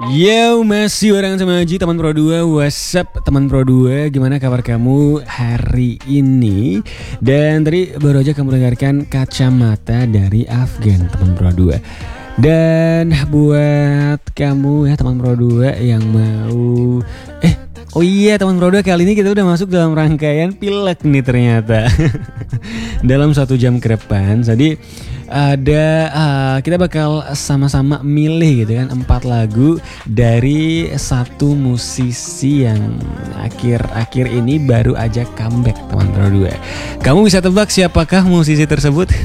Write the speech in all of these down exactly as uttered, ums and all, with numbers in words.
Yo, masih bareng sama Aji, teman Pro dua. What's up teman Pro dua, gimana kabar kamu hari ini? Dan tadi baru aja kamu dengarkan Kacamata dari Afgan, teman Pro dua. Dan buat kamu ya teman Pro dua yang mau Eh Oh iya teman Pro dua, kali ini kita udah masuk dalam rangkaian pilek nih ternyata. Dalam satu jam ke depan. Jadi ada uh, kita bakal sama-sama milih gitu kan empat lagu dari satu musisi yang akhir-akhir ini baru aja comeback, teman Pro dua. Kamu bisa tebak siapakah musisi tersebut?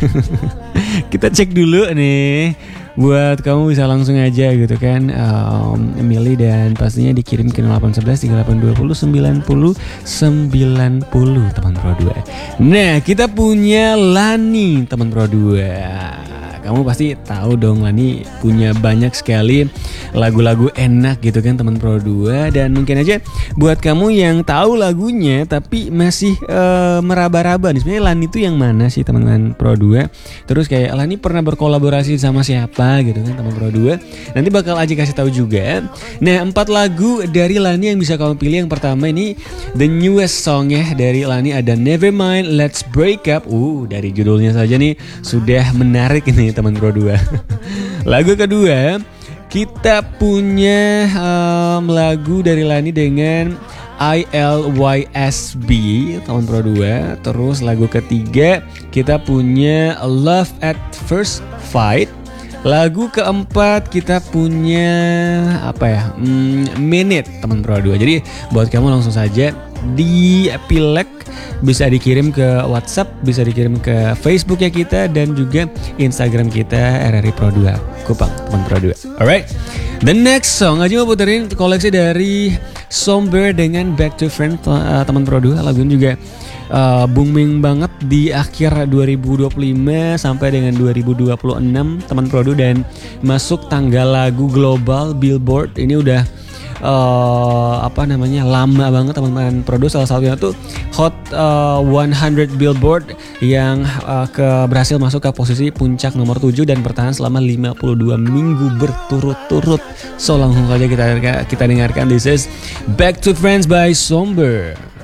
Kita cek dulu nih. Buat kamu bisa langsung aja gitu kan um, milih dan pastinya dikirim ke nol delapan satu satu tiga delapan dua nol sembilan nol sembilan nol teman Pro dua. Nah, kita punya Lani, teman Pro dua. Kamu pasti tahu dong Lani punya banyak sekali lagu-lagu enak gitu kan teman Pro dua. Dan mungkin aja buat kamu yang tahu lagunya tapi masih uh, meraba-raba nih, sebenarnya Lani itu yang mana sih teman-teman Pro dua. Terus kayak Lani pernah berkolaborasi sama siapa gitu kan teman Pro dua. Nanti bakal aja kasih tahu juga. Nah, empat lagu dari Lani yang bisa kamu pilih. Yang pertama ini the newest song ya dari Lani, ada Nevermind Let's Break Up. Uh, dari judulnya saja nih sudah menarik ini teman Pro dua. Lagu kedua kita punya um, lagu dari Lani dengan I L Y S B, teman Pro dua. Terus lagu ketiga kita punya Love at First Fight. Lagu keempat kita punya apa ya? Hmm, Minute, teman Pro dua. Jadi buat kamu langsung saja di pilek, bisa dikirim ke WhatsApp, bisa dikirim ke Facebook ya kita, dan juga Instagram kita R R I Pro dua Kupang, teman Pro dua. Alright, the next song aja mau puterin koleksi dari Somber dengan Back to Friends, uh, teman Pro dua. Lagu ini juga uh, booming banget di akhir dua ribu dua puluh lima sampai dengan dua ribu dua puluh enam, teman Pro dua, dan masuk tanggal lagu global Billboard. Ini udah Uh, apa namanya lama banget teman-teman Pro dua. Salah satunya tuh Hot uh, seratus Billboard yang uh, ke berhasil masuk ke posisi puncak nomor tujuh dan bertahan selama lima puluh dua minggu berturut-turut. So langsung saja kita kita dengarkan, this is Back to Friends by Somber.